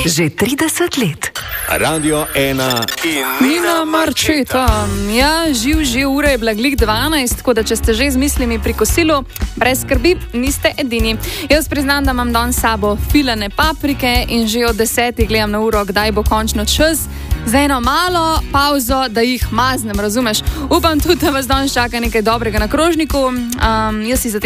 Že 30 let. Radio 1 in Nina Marčeta. Ja, živ, ura je bila glih 12, tako da če ste že z mislimi pri kosilu, brez skrbi, niste edini. Jaz priznam, da imam danes s sabo filane paprike in že od 10 gledam na uro, kdaj bo končno čas za eno malo pauzo, da jih maznem, razumeš? Upam tudi, da vas danes čaka nekaj dobrega na krožniku. Jaz si za te